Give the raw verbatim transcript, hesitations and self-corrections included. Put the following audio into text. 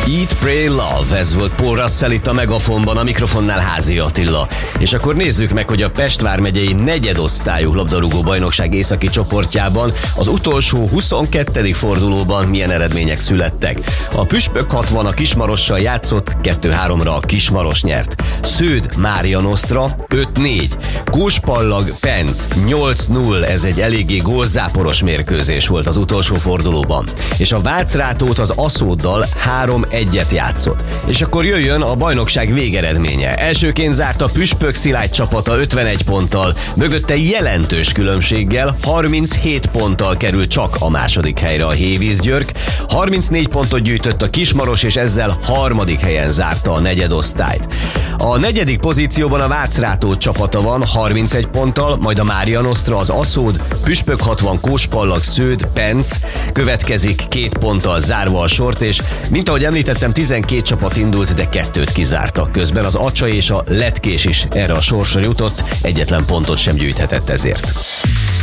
Eat, Pray, Love, ez volt Paul Russell itt a Megafonban, a mikrofonnál Házi Attila. És akkor nézzük meg, hogy a Pest vármegyei negyedosztályú labdarúgó bajnokság északi csoportjában az utolsó huszonkettedik fordulóban milyen eredmények születtek. A Püspök hatvan a Kismarossal játszott, kettő háromra a Kismaros nyert. Sződ Mária Nostra öt négy. Kóspallag Penc nyolc null, ez egy eléggé gólzáporos mérkőzés volt az utolsó fordulóban. És a Vácrátót az Aszóddal három egyet játszott. És akkor jöjjön a bajnokság végeredménye. Elsőként zárt a Püspök Szilágy csapata ötvenegy ponttal, mögötte jelentős különbséggel harminchét ponttal került csak a második helyre a Hévízgyörk, harmincnégy pontot gyűjtött a Kismaros, és ezzel harmadik helyen zárta a negyedosztályt. A negyedik pozícióban a Vácrátó csapata van harmincegy ponttal, majd a Mária Nostra, az Aszód, Püspök hatvan, Kóspallag, Sződ, Penc következik két ponttal zárva a sort, és mint ahogy említettem, tizenkét csapat indult, de kettőt kizártak. Közben az Acsai és a Letkés is erre a sorsra jutott, egyetlen pontot sem gyűjthetett ezért.